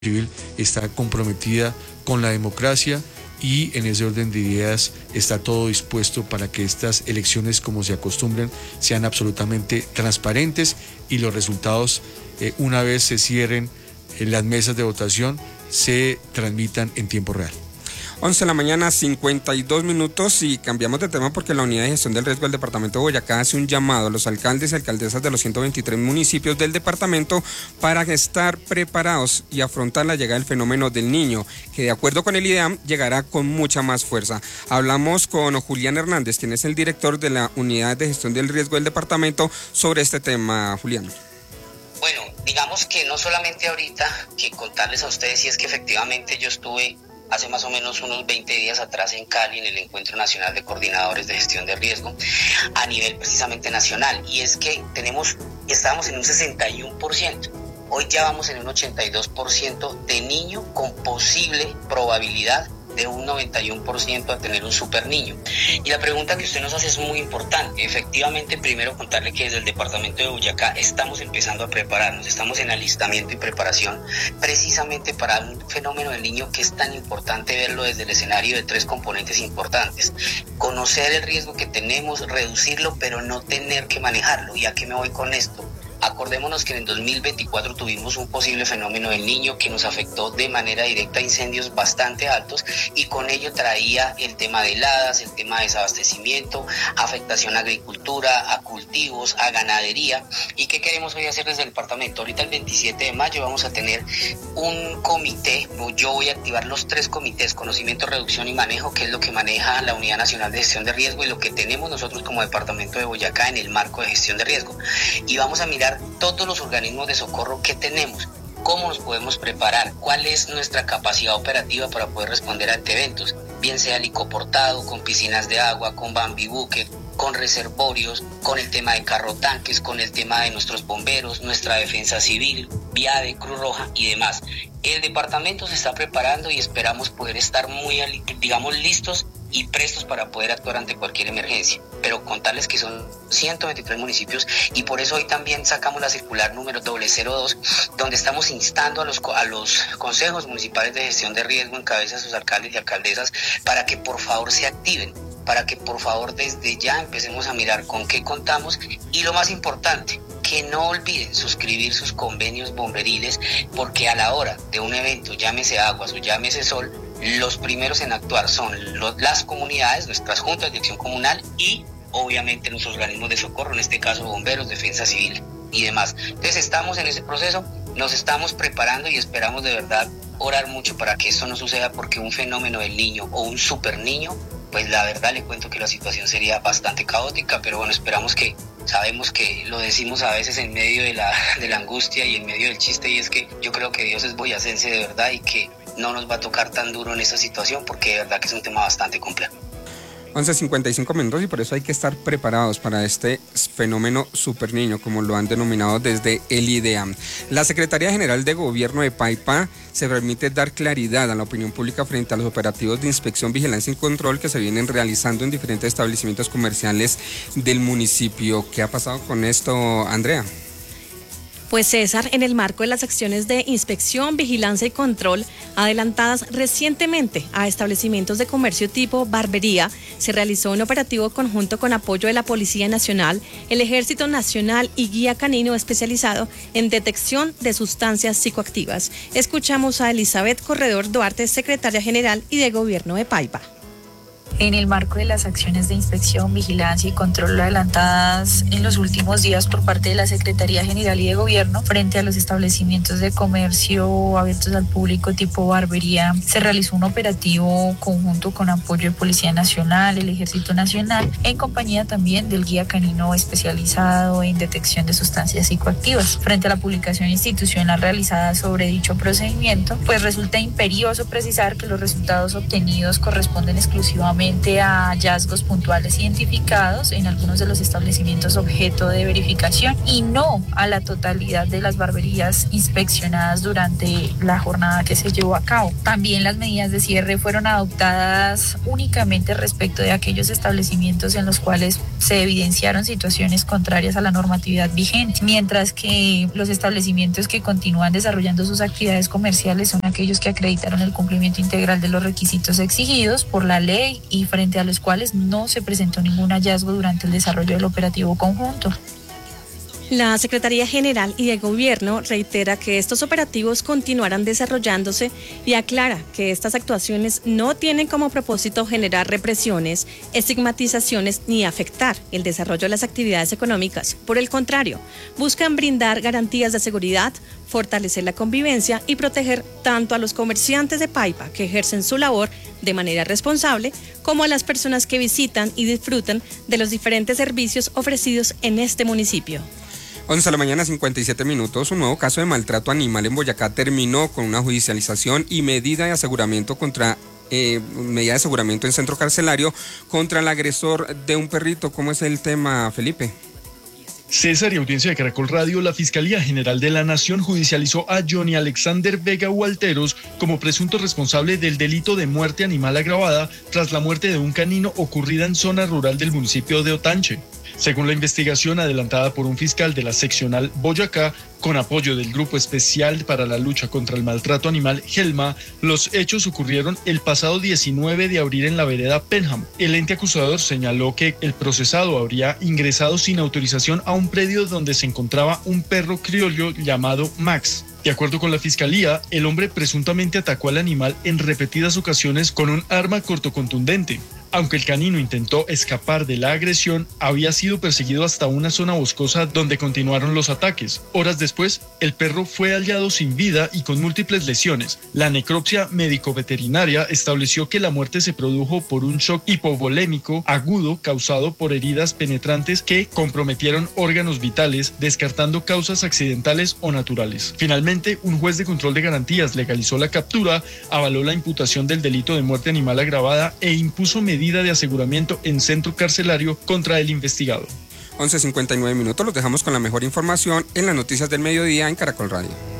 civil está comprometida con la democracia y en ese orden de ideas está todo dispuesto para que estas elecciones, como se acostumbran, sean absolutamente transparentes y los resultados, una vez se cierren las mesas de votación, se transmitan en tiempo real. 11 de la mañana, 52 minutos, y cambiamos de tema porque la Unidad de Gestión del Riesgo del Departamento de Boyacá hace un llamado a los alcaldes y alcaldesas de los 123 municipios del departamento para estar preparados y afrontar la llegada del fenómeno del Niño, que de acuerdo con el IDEAM llegará con mucha más fuerza. Hablamos con Julián Hernández, quien es el director de la Unidad de Gestión del Riesgo del Departamento, sobre este tema. Julián. Bueno, digamos que no solamente ahorita que contarles a ustedes, y es que efectivamente yo estuve hace más o menos unos 20 días atrás en Cali, en el Encuentro Nacional de Coordinadores de Gestión de Riesgo, a nivel precisamente nacional, y es que estábamos en un 61%, hoy ya vamos en un 82% de niño con posible probabilidad de un 91% a tener un super niño. Y la pregunta que usted nos hace es muy importante. Efectivamente, primero contarle que desde el departamento de Boyacá estamos empezando a prepararnos, estamos en alistamiento y preparación precisamente para un fenómeno del niño que es tan importante verlo desde el escenario de 3 componentes importantes: conocer el riesgo que tenemos, reducirlo, pero no tener que manejarlo. ¿Y a qué me voy con esto? Acordémonos que en el 2024 tuvimos un posible fenómeno del Niño que nos afectó de manera directa a incendios bastante altos, y con ello traía el tema de heladas, el tema de desabastecimiento, afectación a agricultura, a cultivos, a ganadería. ¿Y qué queremos hoy hacer desde el departamento? Ahorita el 27 de mayo vamos a tener un comité, yo voy a activar los 3 comités: conocimiento, reducción y manejo, que es lo que maneja la Unidad Nacional de Gestión de Riesgo y lo que tenemos nosotros como departamento de Boyacá en el marco de gestión de riesgo. Y vamos a mirar todos los organismos de socorro que tenemos, cómo nos podemos preparar, cuál es nuestra capacidad operativa para poder responder ante eventos, bien sea helicoportado, con piscinas de agua, con Bambi Bucket, con reservorios, con el tema de carro tanques, con el tema de nuestros bomberos, nuestra defensa civil, VIADE, Cruz Roja y demás. El departamento se está preparando y esperamos poder estar muy, listos y prestos para poder actuar ante cualquier emergencia, pero contarles que son 123 municipios, y por eso hoy también sacamos la circular número 002, donde estamos instando a los consejos municipales de gestión de riesgo en cabeza de sus alcaldes y alcaldesas para que por favor se activen, para que por favor desde ya empecemos a mirar con qué contamos, y lo más importante, que no olviden suscribir sus convenios bomberiles, porque a la hora de un evento, llámese Aguas o llámese Sol, los primeros en actuar son las comunidades, nuestras juntas de acción comunal y obviamente nuestros organismos de socorro, en este caso bomberos, defensa civil y demás. Entonces estamos en ese proceso, nos estamos preparando y esperamos de verdad orar mucho para que esto no suceda, porque un fenómeno del Niño o un super niño, pues la verdad le cuento que la situación sería bastante caótica, pero bueno, sabemos que lo decimos a veces en medio de la angustia y en medio del chiste, y es que yo creo que Dios es boyacense de verdad y que no nos va a tocar tan duro en esta situación, porque de verdad que es un tema bastante complejo. 11:55 minutos, y por eso hay que estar preparados para este fenómeno super niño, como lo han denominado desde el IDEAM. La Secretaría General de Gobierno de Paipa se permite dar claridad a la opinión pública frente a los operativos de inspección, vigilancia y control que se vienen realizando en diferentes establecimientos comerciales del municipio. ¿Qué ha pasado con esto, Andrea? Pues César, en el marco de las acciones de inspección, vigilancia y control adelantadas recientemente a establecimientos de comercio tipo barbería, se realizó un operativo conjunto con apoyo de la Policía Nacional, el Ejército Nacional y Guía Canino especializado en detección de sustancias psicoactivas. Escuchamos a Elizabeth Corredor Duarte, secretaria general y de Gobierno de Paipa. En el marco de las acciones de inspección, vigilancia y control adelantadas en los últimos días por parte de la Secretaría General y de Gobierno frente a los establecimientos de comercio abiertos al público tipo barbería, se realizó un operativo conjunto con apoyo de Policía Nacional, el Ejército Nacional, en compañía también del Guía Canino especializado en detección de sustancias psicoactivas. Frente a la publicación institucional realizada sobre dicho procedimiento, pues resulta imperioso precisar que los resultados obtenidos corresponden exclusivamente frente a hallazgos puntuales identificados en algunos de los establecimientos objeto de verificación y no a la totalidad de las barberías inspeccionadas durante la jornada que se llevó a cabo. También las medidas de cierre fueron adoptadas únicamente respecto de aquellos establecimientos en los cuales se evidenciaron situaciones contrarias a la normatividad vigente, mientras que los establecimientos que continúan desarrollando sus actividades comerciales son aquellos que acreditaron el cumplimiento integral de los requisitos exigidos por la ley y frente a los cuales no se presentó ningún hallazgo durante el desarrollo del operativo conjunto. La Secretaría General y de Gobierno reitera que estos operativos continuarán desarrollándose y aclara que estas actuaciones no tienen como propósito generar represiones, estigmatizaciones ni afectar el desarrollo de las actividades económicas. Por el contrario, buscan brindar garantías de seguridad, fortalecer la convivencia y proteger tanto a los comerciantes de Paipa que ejercen su labor de manera responsable, como a las personas que visitan y disfrutan de los diferentes servicios ofrecidos en este municipio. 11 de la mañana, 57 minutos. Un nuevo caso de maltrato animal en Boyacá terminó con una judicialización y medida de aseguramiento en centro carcelario contra el agresor de un perrito. ¿Cómo es el tema, Felipe? César y audiencia de Caracol Radio, la Fiscalía General de la Nación judicializó a Johnny Alexander Vega Walteros como presunto responsable del delito de muerte animal agravada tras la muerte de un canino ocurrida en zona rural del municipio de Otanche. Según la investigación adelantada por un fiscal de la seccional Boyacá, con apoyo del Grupo Especial para la Lucha contra el Maltrato Animal, GELMA, los hechos ocurrieron el pasado 19 de abril en la vereda Penham. El ente acusador señaló que el procesado habría ingresado sin autorización a un predio donde se encontraba un perro criollo llamado Max. De acuerdo con la fiscalía, el hombre presuntamente atacó al animal en repetidas ocasiones con un arma cortocontundente. Aunque el canino intentó escapar de la agresión, había sido perseguido hasta una zona boscosa donde continuaron los ataques. Horas después, el perro fue hallado sin vida y con múltiples lesiones. La necropsia médico-veterinaria estableció que la muerte se produjo por un shock hipovolémico agudo causado por heridas penetrantes que comprometieron órganos vitales, descartando causas accidentales o naturales. Finalmente, un juez de control de garantías legalizó la captura, avaló la imputación del delito de muerte animal agravada e impuso medida de aseguramiento en centro carcelario contra el investigado. 11:59 minutos, los dejamos con la mejor información en las noticias del mediodía en Caracol Radio.